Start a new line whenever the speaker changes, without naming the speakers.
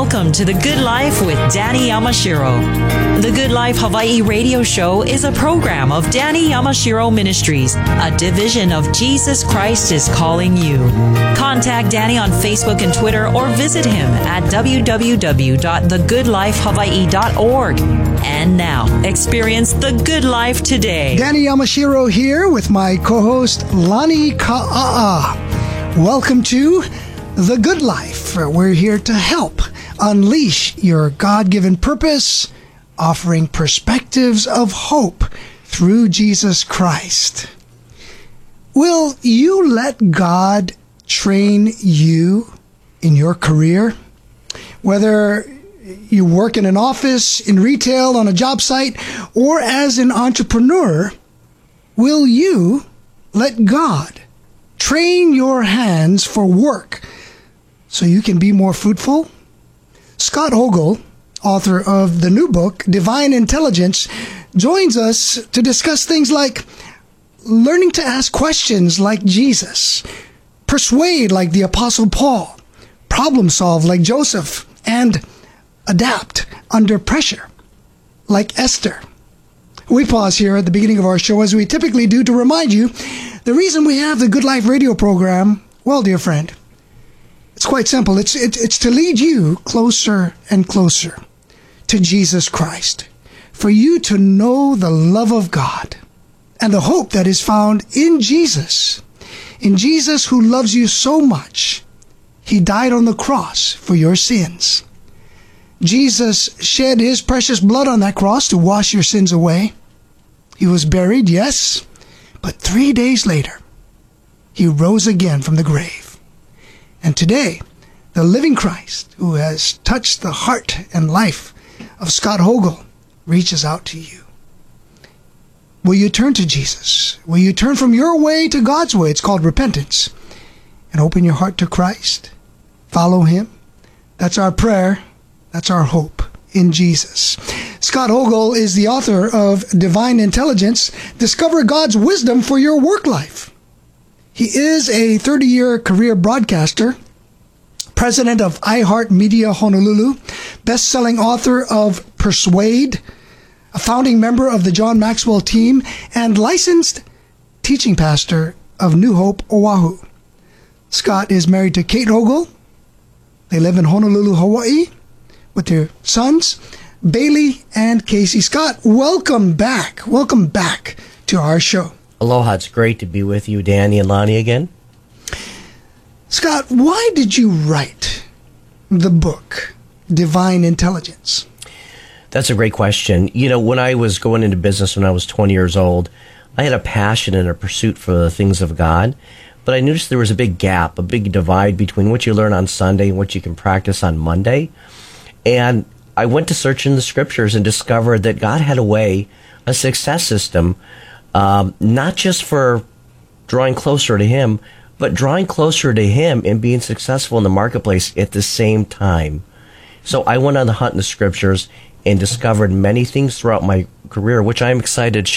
Welcome to The Good Life with Danny Yamashiro. The Good Life Hawaii radio show is a program of Danny Yamashiro Ministries, a division of Jesus Christ is Calling You. Contact Danny on Facebook and Twitter or visit him at www.thegoodlifehawaii.org. And now, experience the good life today.
Danny Yamashiro here with my co-host Lani Ka'a'a. Welcome to The Good Life. We're here to help unleash your God-given purpose, offering perspectives of hope through Jesus Christ. Will you let God train you in your career? Whether you work in an office, in retail, on a job site, or as an entrepreneur, will you let God train your hands for work so you can be more fruitful? Scott Ogle, author of the new book, Divine Intelligence, joins us to discuss things like learning to ask questions like Jesus, persuade like the Apostle Paul, problem solve like Joseph, and adapt under pressure like Esther. We pause here at the beginning of our show, as we typically do, to remind you the reason we have the Good Life radio program. Well, dear friend, it's quite simple. It's to lead you closer and closer to Jesus Christ, for you to know the love of God and the hope that is found in Jesus who loves you so much. He died on the cross for your sins. Jesus shed his precious blood on that cross to wash your sins away. He was buried, yes, but 3 days later, he rose again from the grave. And today, the living Christ, who has touched the heart and life of Scott Ogle, reaches out to you. Will you turn to Jesus? Will you turn from your way to God's way? It's called repentance. And open your heart to Christ. Follow him. That's our prayer. That's our hope in Jesus. Scott Ogle is the author of Divine Intelligence, Discover God's Wisdom for Your Work Life. He is a 30-year career broadcaster, president of iHeartMedia Honolulu, best-selling author of Persuade, a founding member of the John Maxwell team, and licensed teaching pastor of New Hope, Oahu. Scott is married to Kate Ogle. They live in Honolulu, Hawaii, with their sons, Bailey and Casey. Scott, welcome back. Welcome back to our show.
Aloha. It's great to be with you, Danny and Lani, again.
Scott, why did you write the book, Divine Intelligence?
That's a great question. You know, when I was going into business when I was 20 years old, I had a passion and a pursuit for the things of God. But I noticed there was a big gap, a big divide between what you learn on Sunday and what you can practice on Monday. And I went to search in the scriptures and discovered that God had a success system, not just for drawing closer to him, but drawing closer to him and being successful in the marketplace at the same time. So I went on the hunt in the scriptures and discovered many things throughout my career, which I'm excited to